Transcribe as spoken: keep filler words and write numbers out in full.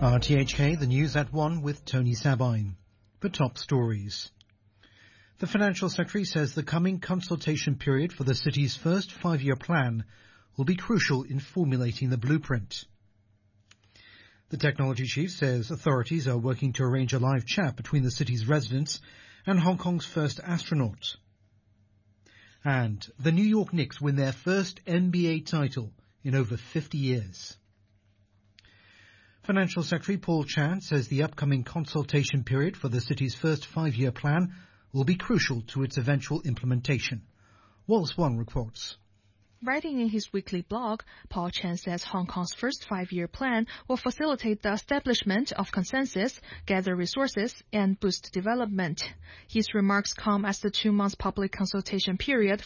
R T H K, the news at one with Tony Sabine. The top stories. The Financial Secretary says the coming consultation period for the city's first five-year plan will be crucial in formulating the blueprint. The Technology Chief says authorities are working to arrange a live chat between the city's residents and Hong Kong's first astronaut. And the New York Knicks win their first N B A title in over fifty years. Financial Secretary Paul Chan says the upcoming consultation period for the city's first five-year plan will be crucial to its eventual implementation. Wallace Wong reports. Writing in his weekly blog, Paul Chan says Hong Kong's first five-year plan will facilitate the establishment of consensus, gather resources, and boost development. His remarks come as the two-month public consultation period